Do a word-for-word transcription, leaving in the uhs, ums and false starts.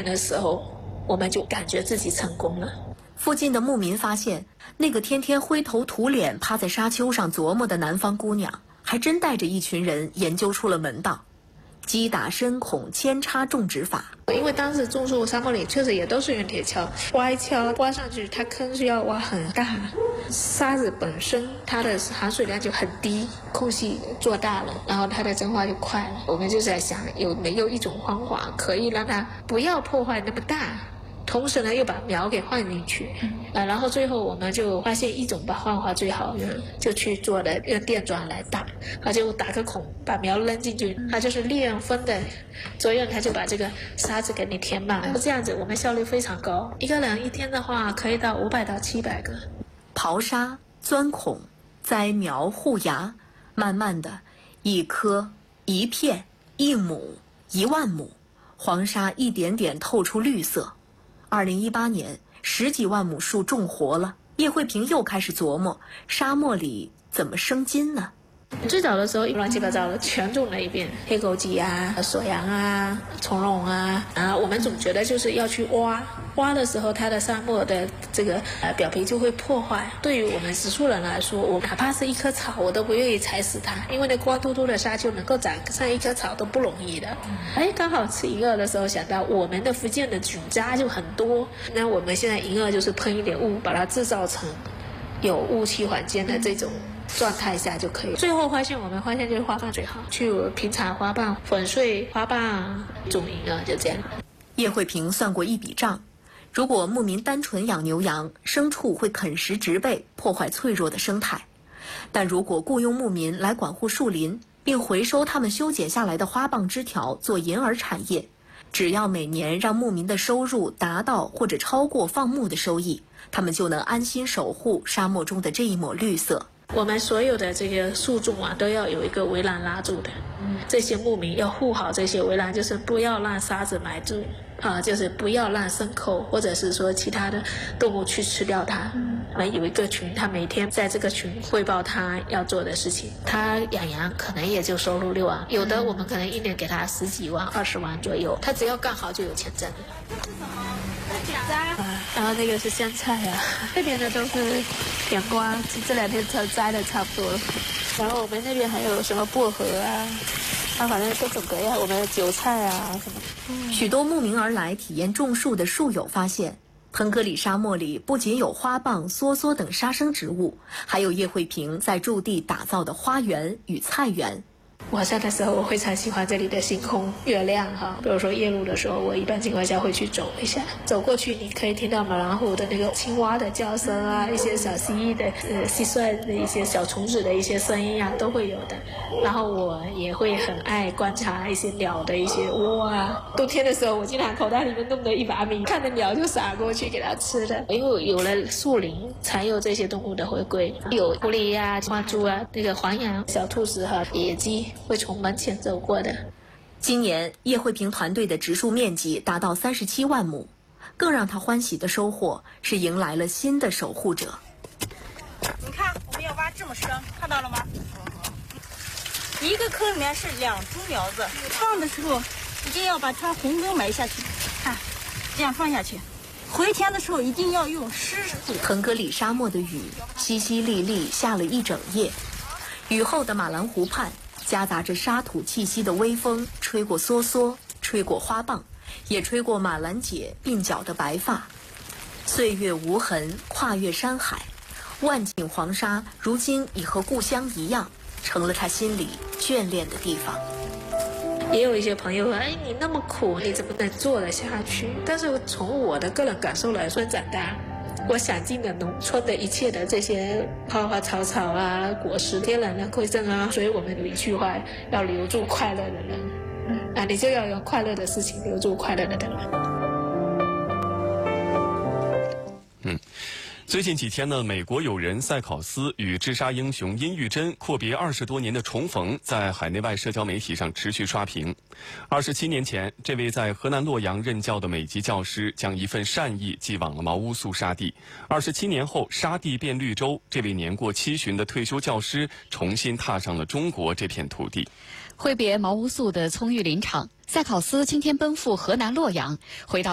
的时候，我们就感觉自己成功了。 附近的牧民发现，那个天天灰头土脸趴在沙丘上琢磨的南方姑娘，还真带着一群人研究出了门道。击打深孔扦插种植法， 因为当时种树沙漠里确实也都是用铁锹，挖一锹挖上去，它坑是要挖很大，沙子本身它的含水量就很低，空隙做大了，然后它的蒸发就快了。我们就在想，有没有一种方法可以让它不要破坏那么大，同时呢又把苗给放进去，啊，然后最后我们就发现一种把方法最好用，就去做了用电钻来打，它就打个孔，把苗扔进去，它就是利用风的作用，它就把这个沙子给你填满，这样子我们效率非常高，一个人一天的话可以到五百到七百个。 刨沙、钻孔、栽苗护芽，慢慢的，一颗、一片、一亩、一万亩，黄沙一点点透出绿色。二零一八年，十几万亩树种活了。叶慧萍又开始琢磨，沙漠里怎么生金呢？ 最早的时候乱七八糟的全种了一遍，黑枸杞啊、锁阳啊、从容啊，啊，我们总觉得就是要去挖，挖的时候它的沙漠的这个呃表皮就会破坏。对于我们植树人来说，我哪怕是一棵草，我都不愿意踩死它，因为那光秃秃的沙丘能够长上一棵草都不容易的。哎，刚好吃银耳的时候想到，我们的福建的菌渣就很多，那我们现在银耳就是喷一点雾，把它制造成有雾气环境的这种状态下就可以。最后发现，我们发现就是花瓣最好，去平常花瓣粉碎花瓣种银耳，就这样。 叶慧萍算过一笔账，如果牧民单纯养牛羊，牲畜会啃食植被，破坏脆弱的生态；但如果雇佣牧民来管护树林，并回收他们修剪下来的花棒枝条做银耳产业，只要每年让牧民的收入达到或者超过放牧的收益，他们就能安心守护沙漠中的这一抹绿色。 我们所有的这个树种啊，都要有一个围栏拉住的。这些牧民要护好这些围栏，就是不要让沙子埋住，啊，就是不要让牲口或者是说其他的动物去吃掉它。我们有一个群，他每天在这个群汇报他要做的事情。他养羊可能也就收入六万，有的我们可能一年给他十几万、二十万左右，他只要干好就有钱挣了。啊，然后这个是香菜啊，这边的都是甜瓜，这两天才摘的差不多了。然后我们那边还有什么薄荷啊，啊，反正各种各样，我们的韭菜啊什么。 嗯、许多慕名而来体验种树的树友发现，腾格里沙漠里不仅有花蚌、梭梭等沙生植物，还有叶慧萍在驻地打造的花园与菜园。 晚上的时候，我非常喜欢这里的星空、月亮哈。比如说夜路的时候，我一般情况下会去走一下，走过去你可以听到马兰湖的那个青蛙的叫声啊，一些小蜥蜴的、呃蟋蟀的一些小虫子的一些声音啊，都会有的。然后我也会很爱观察一些鸟的一些窝啊。冬天的时候，我经常口袋里面弄了一把米，看着鸟就撒过去给它吃的。因为有了树林，才有这些动物的回归，有狐狸呀、花猪啊，那个黄羊、小兔子和野鸡会从门前走过的。 今年叶慧萍团队的植树面积达到三十七万亩，更让她欢喜的收获是迎来了新的守护者。 你看，我们要挖这么深，看到了吗？一个坑里面是两株苗子，放的时候一定要把它红根埋下去，看，这样放下去。回填的时候一定要用湿土。 腾格里沙漠的雨淅淅沥沥下了一整夜，雨后的马兰湖畔，夹杂着沙土气息的微风吹过梭梭，吹过花蚌，也吹过马兰姐鬓角的白发。岁月无痕，跨越山海，万顷黄沙如今已和故乡一样，成了他心里眷恋的地方。 也有一些朋友说，哎，你那么苦，你怎么能做得下去？但是从我的个人感受来说，长大我想尽了农村的一切的这些花花草草啊、果实、天然的馈赠啊，所以我们有一句话，要留住快乐的人，啊，你就要用快乐的事情留住快乐的人。 嗯。最近几天呢，美国友人塞考斯与治沙英雄殷玉珍阔别二十多年的重逢，在海内外社交媒体上持续刷屏。二十七年前，这位在河南洛阳任教的美籍教师将一份善意寄往了毛乌素沙地。二十七年后，沙地变绿洲，这位年过七旬的退休教师重新踏上了中国这片土地。 挥别毛乌素的葱郁林场，塞考斯今天奔赴河南洛阳，回到